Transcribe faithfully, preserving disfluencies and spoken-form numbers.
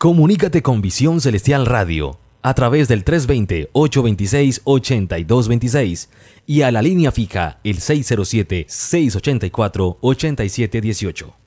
Comunícate con Visión Celestial Radio a través del tres dos cero, ocho dos seis, ocho dos dos seis y a la línea fija el seis cero siete, seis ocho cuatro, ocho siete uno ocho.